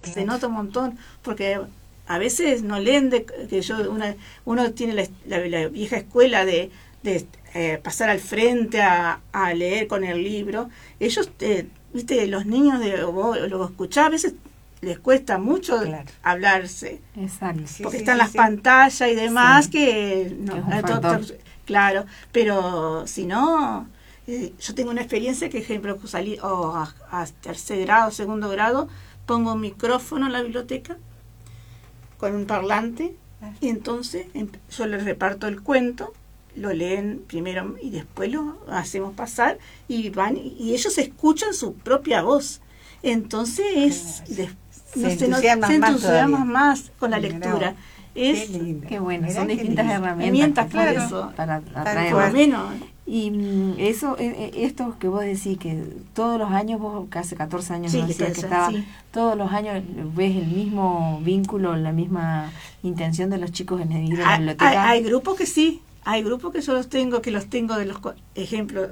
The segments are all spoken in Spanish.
se nota un montón, porque a veces no leen uno tiene la vieja escuela de pasar al frente a leer con el libro. Ellos, viste, los niños vos lo escuchás, a veces les cuesta mucho hablarse. Exacto. Porque están las pantallas y demás, que no, claro, pero si no, yo tengo una experiencia que, ejemplo, salí a tercer grado, segundo grado, pongo un micrófono en la biblioteca con un parlante y entonces yo les reparto el cuento, lo leen primero y después lo hacemos pasar y van y ellos escuchan su propia voz. Entonces se entusiasman más con la lectura. Qué bueno, son distintas herramientas claro, para atraer. Por lo menos. Y esto que vos decís, que todos los años, vos que hace 14 años no decías que estaba, todos los años ves el mismo vínculo, la misma intención de los chicos en ir a la biblioteca. Hay grupos que sí, hay grupos que yo los tengo de los ejemplos,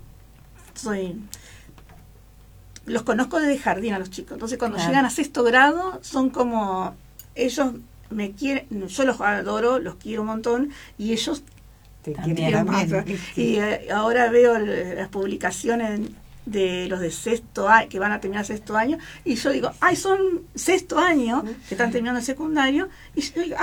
los conozco desde jardín a los chicos, entonces cuando llegan a sexto grado son como, ellos me quieren, yo los adoro, los quiero un montón y ellos te quieren más. Y ahora veo las publicaciones de los de sexto año, que van a terminar sexto año, y yo digo, son sexto año, que están terminando el secundario, y yo digo,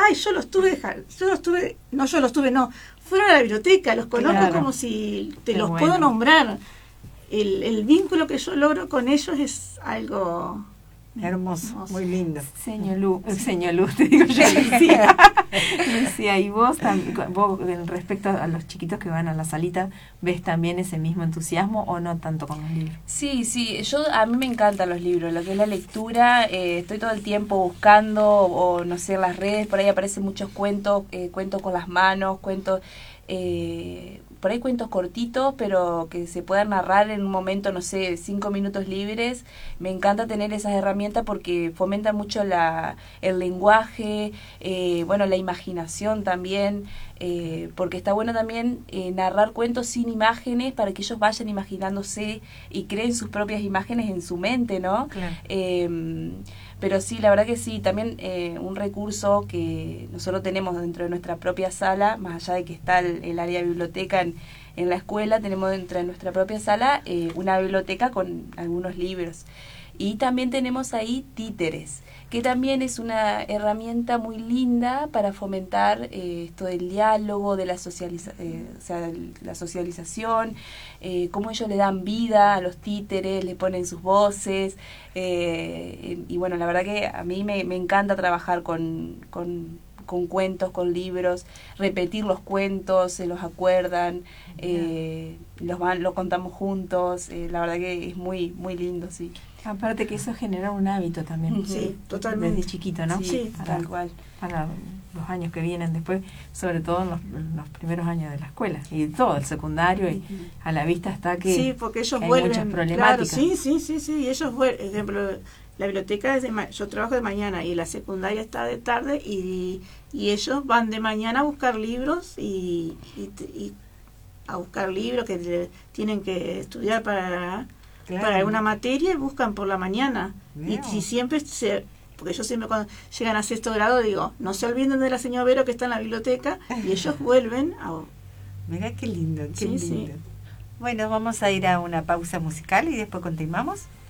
fueron a la biblioteca, los conozco como si te los puedo nombrar. El vínculo que yo logro con ellos es algo hermoso, muy lindo. Señor Luz, te digo yo, Lucía, y vos respecto a los chiquitos que van a la salita, ¿ves también ese mismo entusiasmo o no tanto con los libros? Sí, a mí me encantan los libros, lo que es la lectura, estoy todo el tiempo buscando, o no sé, en las redes, por ahí aparecen muchos cuentos, cuentos con las manos, cuentos... por ahí cuentos cortitos, pero que se puedan narrar en un momento, no sé, 5 minutos libres. Me encanta tener esas herramientas porque fomentan mucho el lenguaje, la imaginación también, porque está bueno también narrar cuentos sin imágenes para que ellos vayan imaginándose y creen sus propias imágenes en su mente, ¿no? Claro. Pero sí, la verdad que sí, también un recurso que nosotros tenemos dentro de nuestra propia sala, más allá de que está el área de biblioteca en la escuela, tenemos dentro de nuestra propia sala una biblioteca con algunos libros. Y también tenemos ahí títeres, que también es una herramienta muy linda para fomentar esto del diálogo, de la socialización, cómo ellos le dan vida a los títeres, le ponen sus voces, y bueno, la verdad que a mí me encanta trabajar con cuentos, con libros, repetir los cuentos, se los acuerdan, lo contamos juntos, la verdad que es muy, muy lindo, sí. Aparte que eso genera un hábito también. Sí, totalmente. Desde chiquito, ¿no? Sí, tal cual. Para los años que vienen después, sobre todo en los primeros años de la escuela y todo el secundario, y a la vista está que porque ellos hay vuelven, muchas problemáticas. Claro, sí, ellos vuelven. Por ejemplo, la biblioteca yo trabajo de mañana y la secundaria está de tarde y ellos van de mañana a buscar libros y a buscar libros que tienen que estudiar para alguna materia y buscan por la mañana. Y siempre porque yo siempre cuando llegan a sexto grado digo, no se olviden de la señora Vero que está en la biblioteca, y ellos vuelven a... Mirá qué lindo, qué lindo. Sí. Bueno, vamos a ir a una pausa musical y después continuamos.